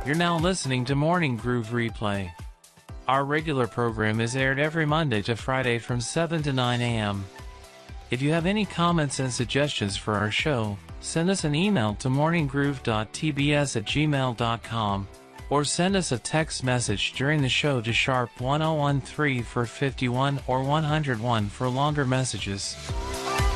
You're now listening to Morning Groove Replay. Our regular program is aired every Monday to Friday from 7 to 9 a.m. If you have any comments and suggestions for our show, send us an email to morninggroove.tbs@gmail.com or send us a text message during the show to sharp 1013 for 51 or 101 for longer messages.